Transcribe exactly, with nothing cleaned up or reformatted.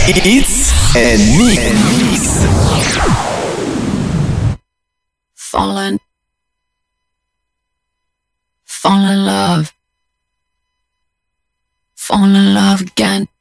It's a mix. Fallen. Fall in love. Fall in love again.